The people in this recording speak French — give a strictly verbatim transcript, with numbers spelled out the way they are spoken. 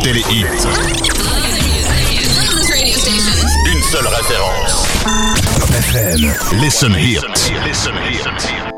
Écoutez les hits. Une seule référence. Top F M. Listen Hit. Listen Hit.